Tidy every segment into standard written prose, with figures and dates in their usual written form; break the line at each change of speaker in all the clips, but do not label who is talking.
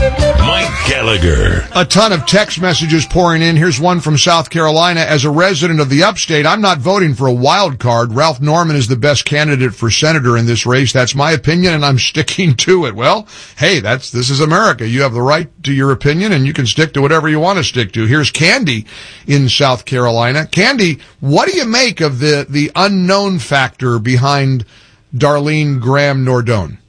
Mike Gallagher.
A ton of text messages pouring in. Here's one from South Carolina. As a resident of the upstate, I'm not voting for a wild card. Ralph Norman is the best candidate for senator in this race. That's my opinion, and I'm sticking to it. Well, hey, this is America. You have the right to your opinion, and you can stick to whatever you want to stick to. Here's Candy in South Carolina. Candy, what do you make of the unknown factor behind Darlene Graham Nordone?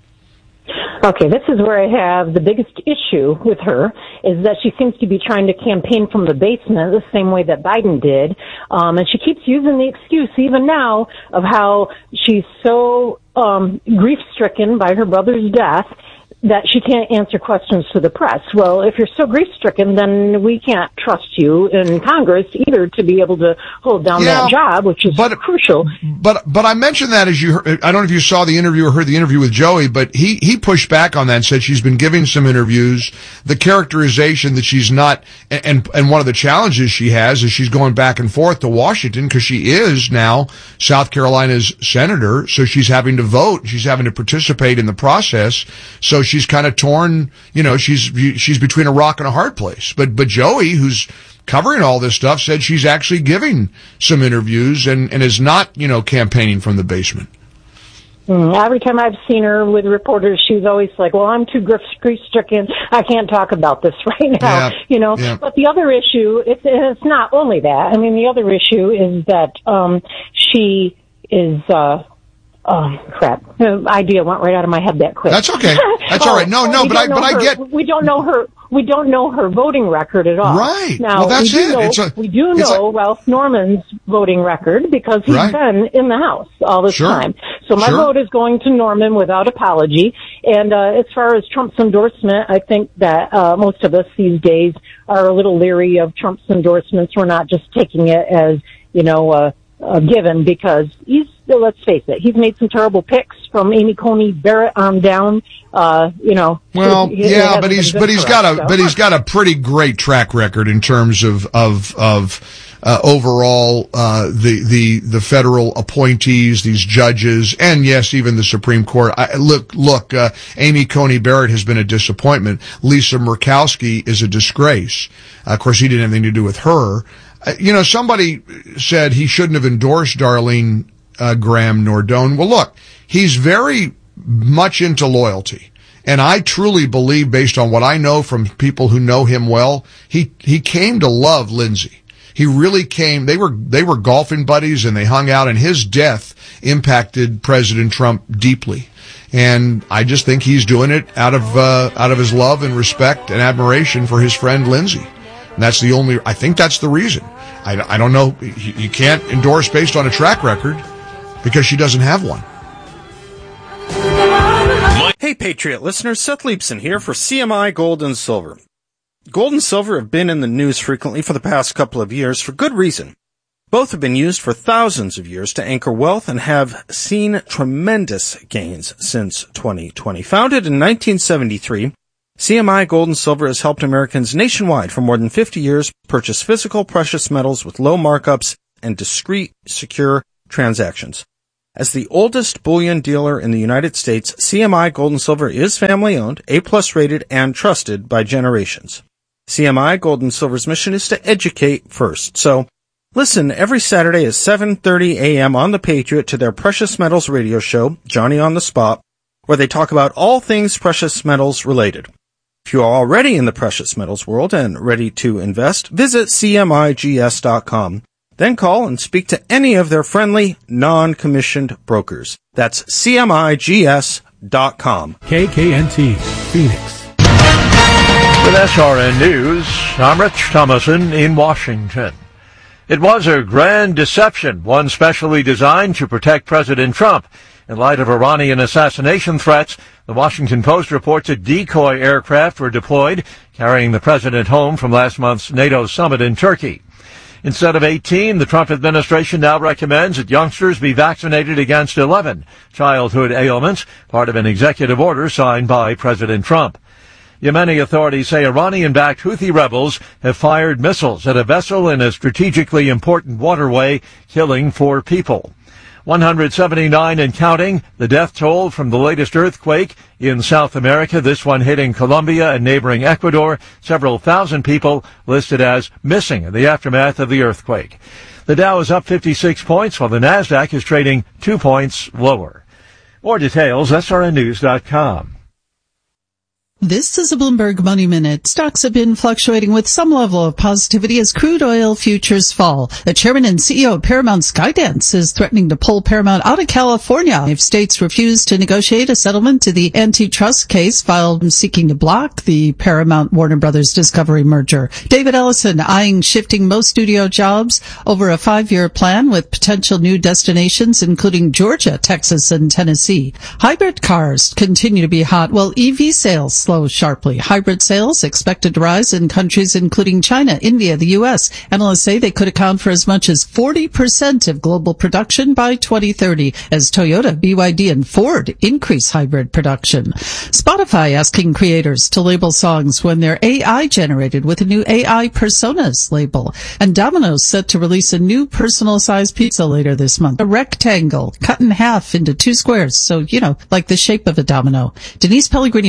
Okay, this is where I have the biggest issue with her, is that she seems to be trying to campaign from the basement the same way that Biden did. And she keeps using the excuse, even now, of how she's so grief-stricken by her brother's death that she can't answer questions to the press. Well, if you're so grief-stricken, then we can't trust you in Congress either to be able to hold down that job, which is crucial.
But I mentioned that, as you heard, I don't know if you saw the interview or heard the interview with Joey, but he pushed back on that and said she's been giving some interviews. The characterization that she's not, and one of the challenges she has is she's going back and forth to Washington because she is now South Carolina's senator, so she's having to vote, she's having to participate in the process, so she's kind of torn, she's between a rock and a hard place. But Joey, who's covering all this stuff, said she's actually giving some interviews and is not, campaigning from the basement.
Every time I've seen her with reporters, she's always like, well, I'm too grief-stricken. I can't talk about this right now,
Yeah.
But the other issue, it's not only that. I mean, the other issue is that she is oh, crap. The idea went right out of my head that quick.
That's okay. That's all right. No, but I get.
We don't know her voting record at all.
Right.
Now,
well, that's it.
We do know Ralph Norman's voting record because he's been in the House all this time. So my vote is going to Norman without apology. And as far as Trump's endorsement, I think that most of us these days are a little leery of Trump's endorsements. We're not just taking it as, given, because let's face it, he's made some terrible picks from Amy Coney Barrett on down. Well, yeah, but he's got a pretty great track record in terms of overall the federal appointees, these judges, and yes, even the Supreme Court. Look, Amy Coney Barrett has been a disappointment. Lisa Murkowski is a disgrace. Of course, he didn't have anything to do with her. Somebody said he shouldn't have endorsed Darlene Graham Nordone. Well, look, he's very much into loyalty. And I truly believe, based on what I know from people who know him well, he came to love Lindsey. He really came. They were golfing buddies and they hung out, and his death impacted President Trump deeply. And I just think he's doing it out of his love and respect and admiration for his friend Lindsey. And I think that's the reason. I don't know. You can't endorse based on a track record because she doesn't have one.
Hey, Patriot listeners, Seth Leibson here for CMI Gold and Silver. Gold and silver have been in the news frequently for the past couple of years for good reason. Both have been used for thousands of years to anchor wealth and have seen tremendous gains since 2020. Founded in 1973, CMI Gold and Silver has helped Americans nationwide for more than 50 years purchase physical precious metals with low markups and discreet, secure transactions. As the oldest bullion dealer in the United States, CMI Gold and Silver is family-owned, A+ rated, and trusted by generations. CMI Gold and Silver's mission is to educate first. So, listen every Saturday at 7:30 a.m. on The Patriot to their Precious Metals radio show, Johnny on the Spot, where they talk about all things precious metals related. If you are already in the precious metals world and ready to invest, visit CMIGS.com. Then call and speak to any of their friendly, non-commissioned brokers. That's CMIGS.com.
KKNT, Phoenix.
With SRN News, I'm Rich Thomason in Washington. It was a grand deception, one specially designed to protect President Trump. In light of Iranian assassination threats, the Washington Post reports a decoy aircraft were deployed, carrying the president home from last month's NATO summit in Turkey. Instead of 18, the Trump administration now recommends that youngsters be vaccinated against 11 childhood ailments, part of an executive order signed by President Trump. Yemeni authorities say Iranian-backed Houthi rebels have fired missiles at a vessel in a strategically important waterway, killing 4 people. 179 and counting. The death toll from the latest earthquake in South America, this one hitting Colombia and neighboring Ecuador. Several thousand people listed as missing in the aftermath of the earthquake. The Dow is up 56 points, while the Nasdaq is trading 2 points lower. More details, srnnews.com.
This is a Bloomberg Money Minute. Stocks have been fluctuating with some level of positivity as crude oil futures fall. The chairman and CEO of Paramount, Skydance, is threatening to pull Paramount out of California if states refuse to negotiate a settlement to the antitrust case filed seeking to block the Paramount-Warner Brothers Discovery merger. David Ellison eyeing shifting most studio jobs over a 5-year plan with potential new destinations including Georgia, Texas, and Tennessee. Hybrid cars continue to be hot while EV sales slow sharply. Hybrid sales expected to rise in countries including China, India, the U.S. Analysts say they could account for as much as 40% of global production by 2030 as Toyota, BYD, and Ford increase hybrid production. Spotify asking creators to label songs when they're AI generated with a new AI personas label. And Domino's set to release a new personal-sized pizza later this month. A rectangle cut in half into 2 squares, so, like the shape of a domino. Denise Pellegrini.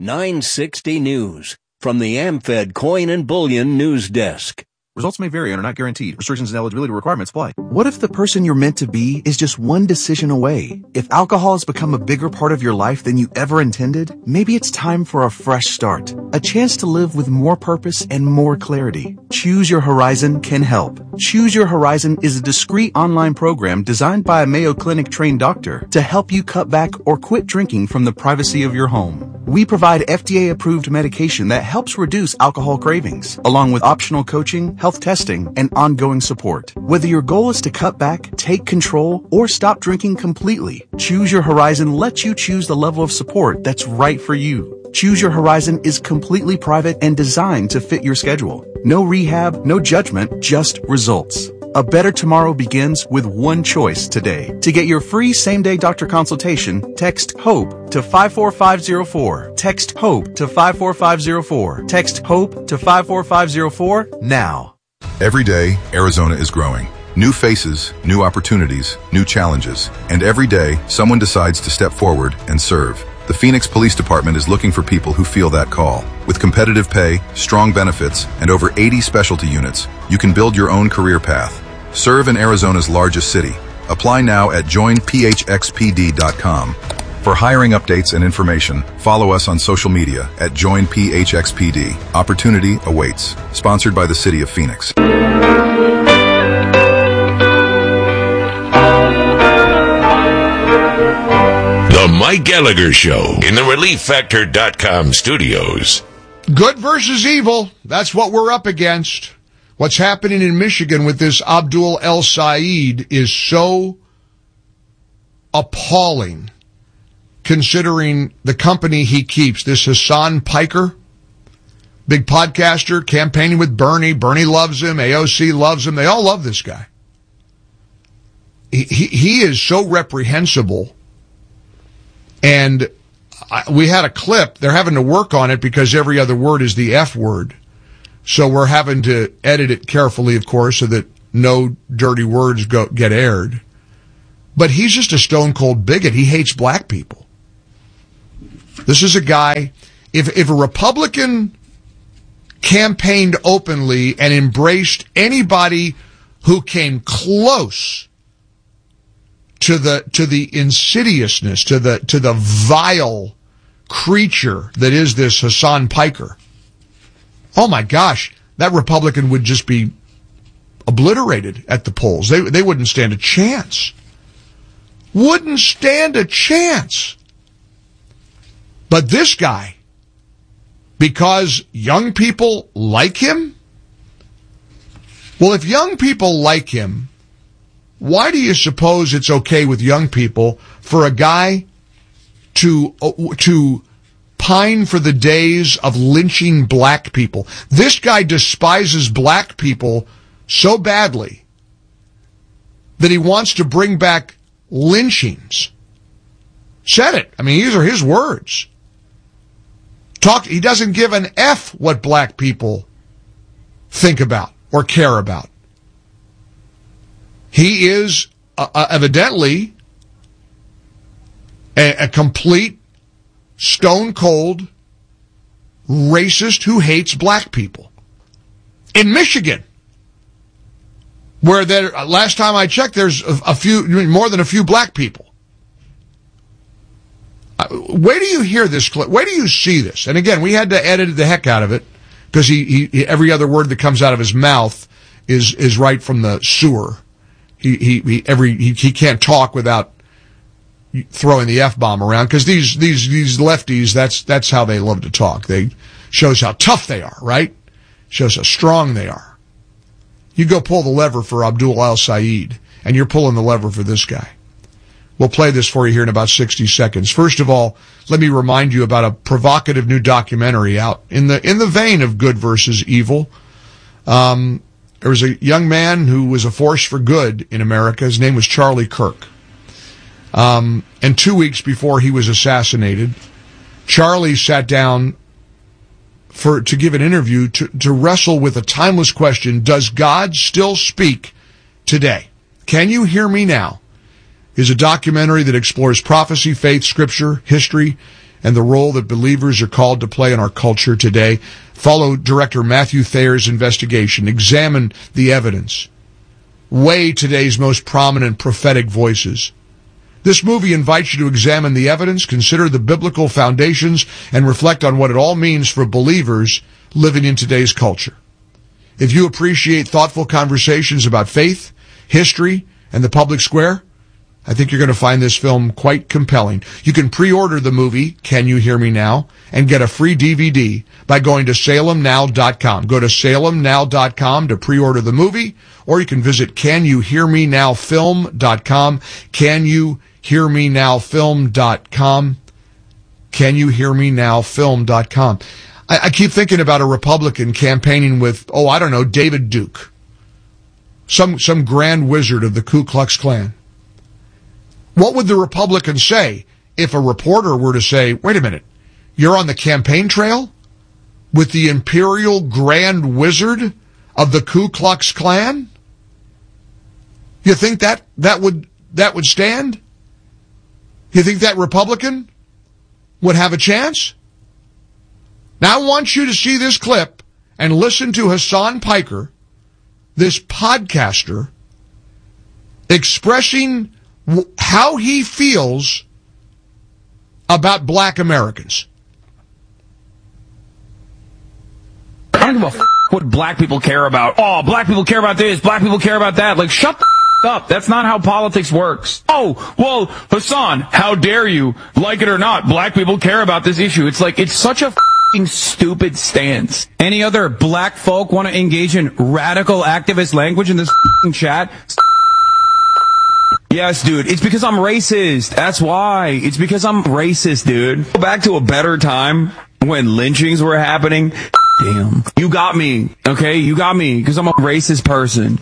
960 News from the AmFed Coin and Bullion News Desk.
Results may vary and are not guaranteed. Restrictions and eligibility requirements apply. What if the person you're meant to be is just one decision away? If alcohol has become a bigger part of your life than you ever intended, maybe it's time for a fresh start. A chance to live with more purpose and more clarity. Choose Your Horizon can help. Choose Your Horizon is a discreet online program designed by a Mayo Clinic trained doctor to help you cut back or quit drinking from the privacy of your home. We provide FDA-approved medication that helps reduce alcohol cravings, along with optional coaching, health testing, and ongoing support. Whether your goal is to cut back, take control, or stop drinking completely, Choose Your Horizon lets you choose the level of support that's right for you. Choose Your Horizon is completely private and designed to fit your schedule. No rehab, no judgment, just results. A better tomorrow begins with one choice today. To get your free same-day doctor consultation, text HOPE to 54504. Text HOPE to 54504. Text HOPE to 54504 now.
Every day, Arizona is growing. New faces, new opportunities, new challenges. And every day, someone decides to step forward and serve. The Phoenix Police Department is looking for people who feel that call. With competitive pay, strong benefits, and over 80 specialty units, you can build your own career path. Serve in Arizona's largest city. Apply now at joinphxpd.com. For hiring updates and information, follow us on social media at joinphxpd. Opportunity awaits. Sponsored by the City of Phoenix.
The Mike Gallagher Show in the ReliefFactor.com studios.
Good versus evil. That's what we're up against. What's happening in Michigan with this Abdul El Said is so appalling, considering the company he keeps. This Hassan Piker, big podcaster, campaigning with Bernie. Bernie loves him. AOC loves him. They all love this guy. He is so reprehensible. And we had a clip. They're having to work on it because every other word is the F word. So we're having to edit it carefully, of course, so that no dirty words get aired. But he's just a stone-cold bigot. He hates black people. This is a guy, if a Republican campaigned openly and embraced anybody who came close to the insidiousness, to the vile creature that is this Hassan Piker, oh my gosh, that Republican would just be obliterated at the polls. They wouldn't stand a chance. Wouldn't stand a chance. But this guy, because young people like him? Well, if young people like him, why do you suppose it's okay with young people for a guy to pine for the days of lynching black people? This guy despises black people so badly that he wants to bring back lynchings. Said it. I mean, these are his words. He doesn't give an F what black people think about or care about. He is evidently a complete stone-cold racist who hates black people. In Michigan, where there, last time I checked, there's more than a few black people. Where do you hear this clip? Where do you see this? And again, we had to edit the heck out of it because he every other word that comes out of his mouth is right from the sewer. He can't talk without throwing the F-bomb around because these lefties, that's how they love to talk. They shows how tough they are, right? Shows how strong they are. You go pull the lever for Abdul al-Sayed, and you're pulling the lever for this guy. We'll play this for you here in about 60 seconds. First of all, let me remind you about a provocative new documentary out in the vein of good versus evil. There was a young man who was a force for good in America. His name was Charlie Kirk. And 2 weeks before he was assassinated, Charlie sat down to give an interview to wrestle with a timeless question: does God still speak today? Can you hear me now? Is a documentary that explores prophecy, faith, scripture, history, and the role that believers are called to play in our culture today. Follow director Matthew Thayer's investigation. Examine the evidence. Weigh today's most prominent prophetic voices. This movie invites you to examine the evidence, consider the biblical foundations, and reflect on what it all means for believers living in today's culture. If you appreciate thoughtful conversations about faith, history, and the public square, I think you're going to find this film quite compelling. You can pre-order the movie, Can You Hear Me Now, and get a free DVD by going to salemnow.com. Go to salemnow.com to pre-order the movie, or you can visit CanYouHearMeNowFilm.com. CanYouHearMeNowFilm.com. CanYouHearMeNowFilm.com. I keep thinking about a Republican campaigning with, David Duke. Some grand wizard of the Ku Klux Klan. What would the Republicans say if a reporter were to say, wait a minute, you're on the campaign trail with the imperial grand wizard of the Ku Klux Klan? You think that would stand? You think that Republican would have a chance? Now I want you to see this clip and listen to Hassan Piker, this podcaster, expressing how he feels about black Americans.
I don't give a what black people care about. Oh, black people care about this, black people care about that. Like, shut the up. That's not how politics works. Oh, well, Hassan, how dare you? Like it or not, black people care about this issue. It's like, it's such a stupid stance. Any other black folk want to engage in radical activist language in this chat? Yes, dude. It's because I'm racist. That's why. It's because I'm racist, dude. Go back to a better time when lynchings were happening. Damn. You got me. Okay? You got me because I'm a racist person.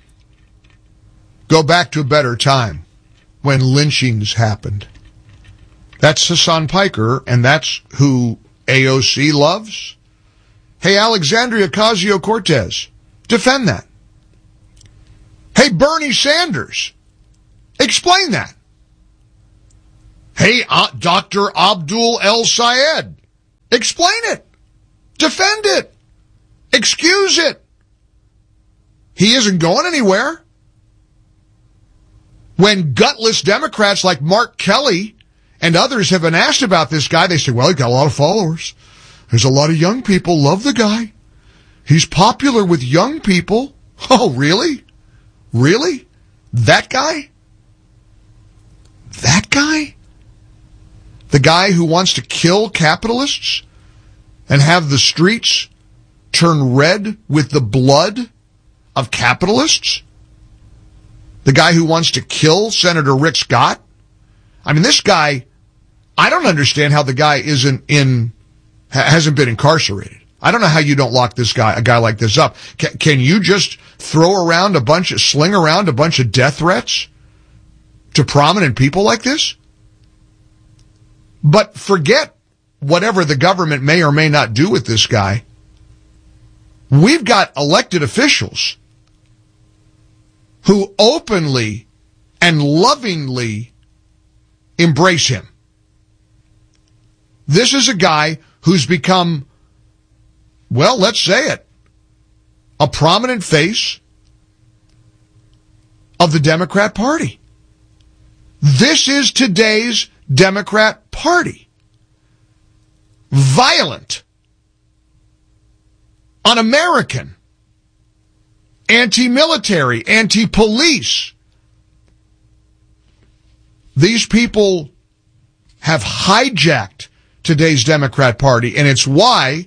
Go back to a better time when lynchings happened. That's Hassan Piker, and that's who AOC loves. Hey, Alexandria Ocasio-Cortez, defend that. Hey, Bernie Sanders, explain that. Hey, Dr. Abdul el-Sayed, explain it. Defend it. Excuse it. He isn't going anywhere. When gutless Democrats like Mark Kelly and others have been asked about this guy, they say, well, he's got a lot of followers. There's a lot of young people love the guy. He's popular with young people. Oh, really? Really? That guy? That guy? The guy who wants to kill capitalists and have the streets turn red with the blood of capitalists? The guy who wants to kill Senator Rick Scott? I mean, this guy, I don't understand how the guy hasn't been incarcerated. I don't know how you don't lock a guy like this up. Can you just sling around a bunch of death threats to prominent people like this? But forget whatever the government may or may not do with this guy. We've got elected officials who openly and lovingly embrace him. This is a guy who's become, well, let's say it, a prominent face of the Democrat Party. This is today's Democrat Party. Violent, un-American, anti-military, anti-police. These people have hijacked today's Democrat Party, and it's why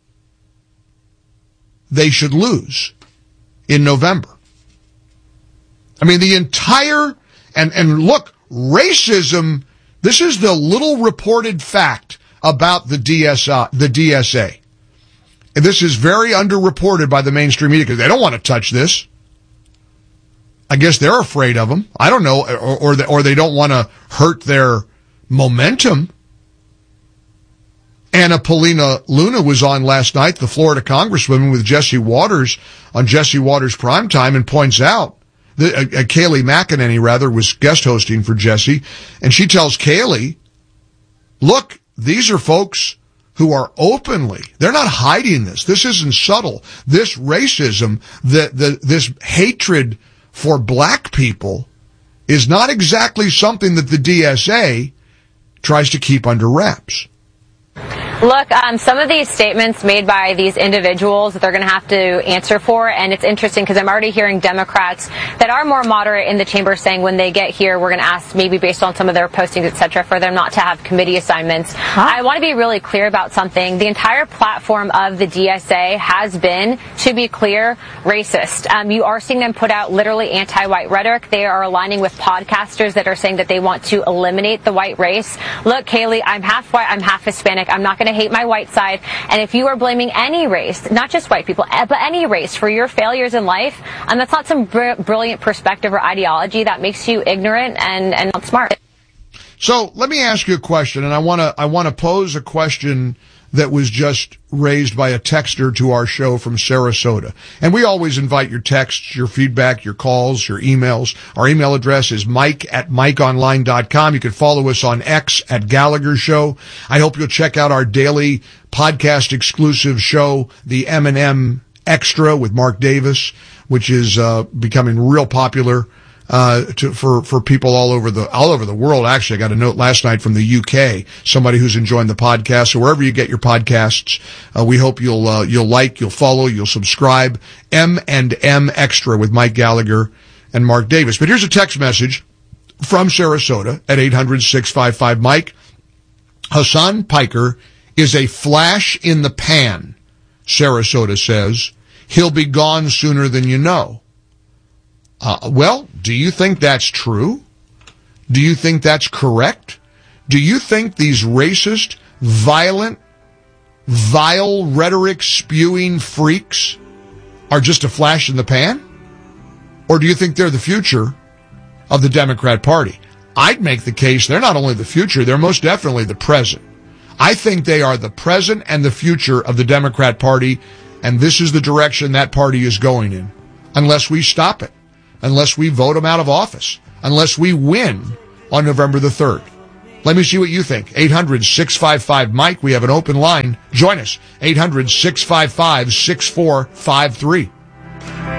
they should lose in November. I mean, the entire, and look, racism, this is the little reported fact about the DSA. And this is very underreported by the mainstream media because they don't want to touch this. I guess they're afraid of them. I don't know, or they don't want to hurt their momentum. Anna Paulina Luna was on last night, the Florida Congresswoman, with Jesse Waters on Jesse Waters Primetime, and points out that Kayleigh McEnany, rather, was guest hosting for Jesse, and she tells Kayleigh, look, these are folks who are openly, they're not hiding this. This isn't subtle. This racism, this hatred for black people is not exactly something that the DSA tries to keep under wraps.
Look, some of these statements made by these individuals that they're going to have to answer for, and it's interesting because I'm already hearing Democrats that are more moderate in the chamber saying when they get here, we're going to ask, maybe based on some of their postings, et cetera, for them not to have committee assignments. I want to be really clear about something. The entire platform of the DSA has been, to be clear, racist. You are seeing them put out literally anti-white rhetoric. They are aligning with podcasters that are saying that they want to eliminate the white race. Look, Kayleigh, I'm half white, I'm half Hispanic. I'm not going to hate my white side. And if you are blaming any race, not just white people, but any race for your failures in life, that's not some brilliant perspective or ideology. That makes you ignorant and not smart.
So let me ask you a question, and I want to pose a question that was just raised by a texter to our show from Sarasota. And we always invite your texts, your feedback, your calls, your emails. Our email address is mike@mikeonline.com. You can follow us on X @Gallagher Show. I hope you'll check out our daily podcast exclusive show, the M&M Extra with Mark Davis, which is becoming real popular for people all over the world. Actually, I got a note last night from the UK, somebody who's enjoying the podcast. So wherever you get your podcasts, we hope you'll like, you'll follow, you'll subscribe. M&M Extra with Mike Gallagher and Mark Davis. But here's a text message from Sarasota at 800-655-MIKE. Hassan Piker is a flash in the pan, Sarasota says. He'll be gone sooner than you know. Well, do you think that's true? Do you think that's correct? Do you think these racist, violent, vile rhetoric spewing freaks are just a flash in the pan? Or do you think they're the future of the Democrat Party? I'd make the case they're not only the future, they're most definitely the present. I think they are the present and the future of the Democrat Party, and this is the direction that party is going in, unless we stop it. Unless we vote him out of office, unless we win on November the 3rd. Let me see what you think. 800-655-MIKE. We have an open line. Join us. 800-655-6453.